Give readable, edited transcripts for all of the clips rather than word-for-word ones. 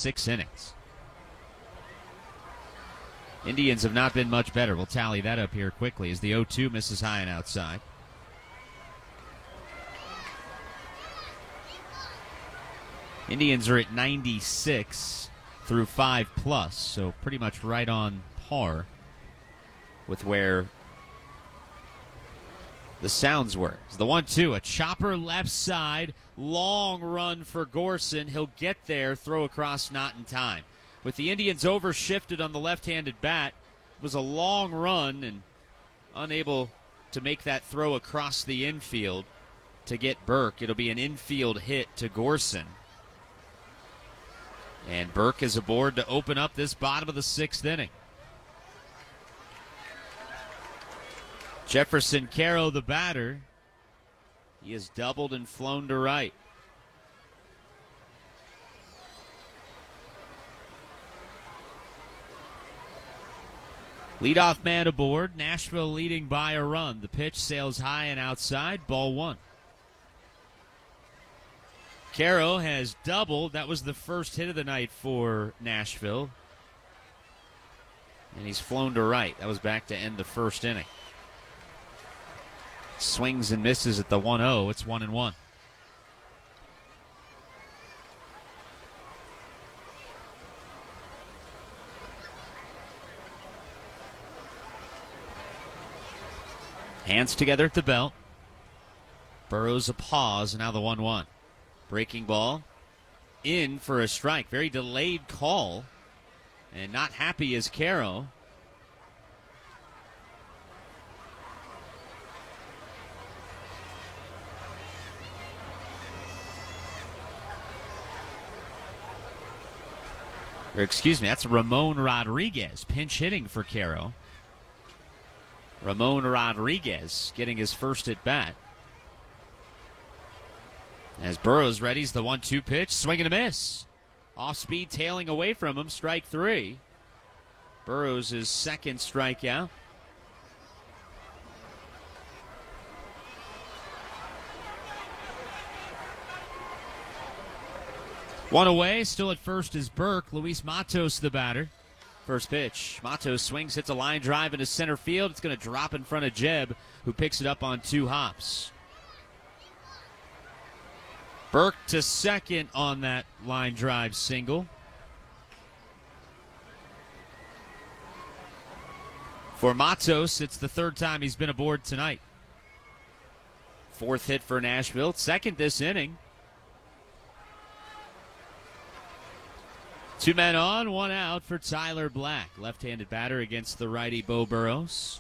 6 innings. Indians have not been much better. We'll tally that up here quickly as the 0-2 misses high and outside. Indians are at 96 through 5+, so pretty much right on par with where the Sounds were. It's the 1-2, a chopper left side, long run for Gorson. He'll get there, throw across, not in time. With the Indians overshifted on the left-handed bat, it was a long run and unable to make that throw across the infield to get Burke. It'll be an infield hit to Gorson. And Burke is aboard to open up this bottom of the 6th inning. Jefferson Caro, the batter. He has doubled and flown to right. Leadoff man aboard. Nashville leading by a run. The pitch sails high and outside. Ball 1. Caro has doubled. That was the first hit of the night for Nashville. And he's flown to right. That was back to end the first inning. Swings and misses at the 1-0. It's 1-1. Hands together at the belt. Burrows a pause, and now the 1-1. Breaking ball in for a strike. Very delayed call. And not happy is Caro. Or excuse me, that's Ramon Rodriguez pinch hitting for Caro. Ramon Rodriguez getting his first at bat. As Burrows readies the 1-2 pitch, swing and a miss. Off speed, tailing away from him, strike 3. Burrows' second strikeout. One away, still at first is Burke. Luis Matos, the batter. First pitch. Matos swings, hits a line drive into center field. It's going to drop in front of Jeb, who picks it up on 2 hops. Burke to second on that line drive single. For Matos, it's the 3rd time he's been aboard tonight. 4th hit for Nashville. 2nd this inning. 2 men on, 1 out for Tyler Black. Left-handed batter against the righty Beau Burrows.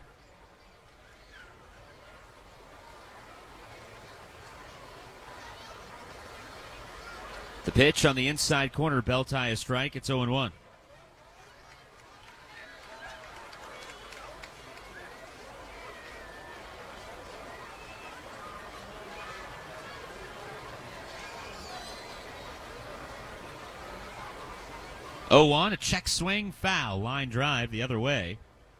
The pitch on the inside corner, belt high a strike. It's 0-1. A check swing, foul. Line drive the other way.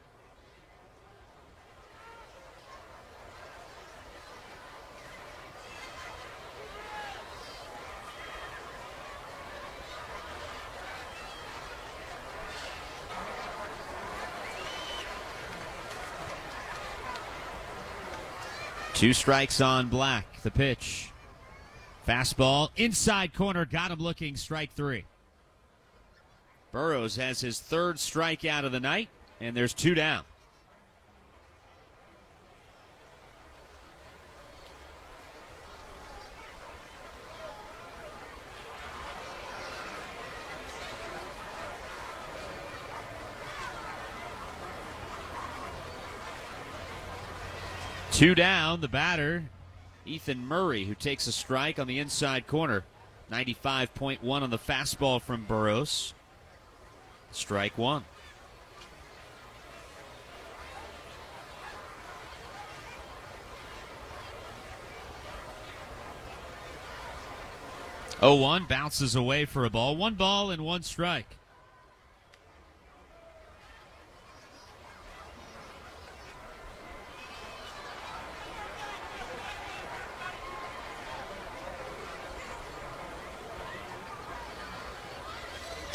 Two strikes on Black. The pitch. Fastball, inside corner, got him looking, strike 3. Burrows has his 3rd strikeout of the night, and there's 2 down. Two down, the batter, Ethan Murray, who takes a strike on the inside corner. 95.1 on the fastball from Burrows. Strike 1. Oh, 1 bounces away for a ball. 1 ball and 1 strike.